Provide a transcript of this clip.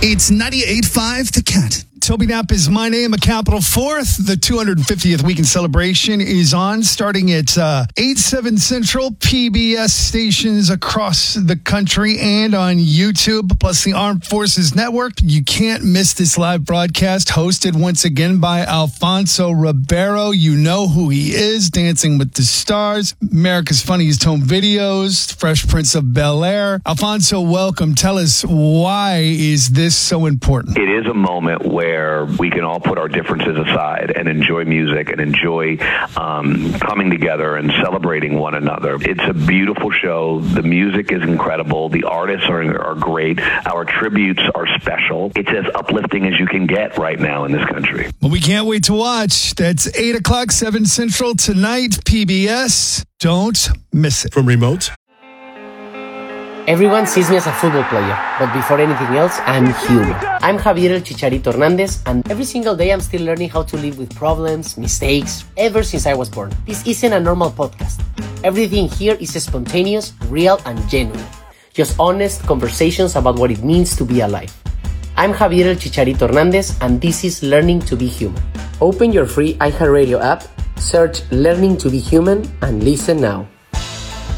It's 98.5 The Cat. Toby Knapp is my name, a capital fourth. The 250th weekend celebration is on, starting at 8/7 Central, PBS stations across the country and on YouTube, plus the Armed Forces Network. You can't miss this live broadcast, hosted once again by Alfonso Ribeiro. You know who he is, Dancing with the Stars, America's Funniest Home Videos, Fresh Prince of Bel-Air. Alfonso, welcome. Tell us, why is this so important? It is a moment where we can all put our differences aside and enjoy music and enjoy coming together and celebrating one another. It's a beautiful show. The music is incredible. The artists are great. Our tributes are special. It's as uplifting as you can get right now in this country. Well, we can't wait to watch. That's 8 o'clock, 7 Central tonight, PBS. Don't miss it. From remote. Everyone sees me as a football player, but before anything else, I'm human. I'm Javier El Chicharito Hernandez, and every single day I'm still learning how to live with problems, mistakes, ever since I was born. This isn't a normal podcast. Everything here is spontaneous, real, and genuine. Just honest conversations about what it means to be alive. I'm Javier El Chicharito Hernandez, and this is Learning to be Human. Open your free iHeartRadio app, search Learning to be Human, and listen now.